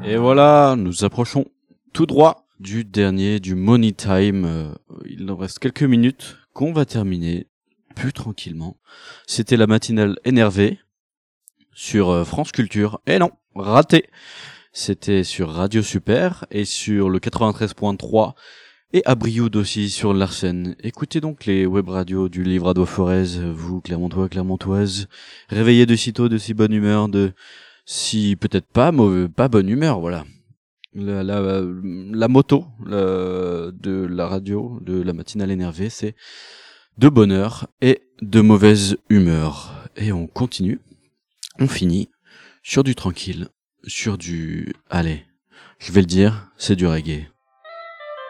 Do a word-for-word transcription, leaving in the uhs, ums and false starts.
Et voilà, nous approchons tout droit du dernier, du Money Time. Euh, il nous reste quelques minutes qu'on va terminer plus tranquillement. C'était la matinale énervée sur euh, France Culture. Et non, raté. C'était sur Radio Super et sur le quatre-vingt-treize point trois et à Brioude aussi sur l'Arsène. Écoutez donc les web radios du Livrado Forez, vous Clermontois, Clermontoises, réveillez de sitôt de si bonne humeur, de si peut-être pas mauvais, pas bonne humeur, voilà. La, la, la moto la, de la radio, de la matinale énervée, c'est de bonheur et de mauvaise humeur. Et on continue, on finit sur du tranquille, sur du... Allez, je vais le dire, c'est du reggae.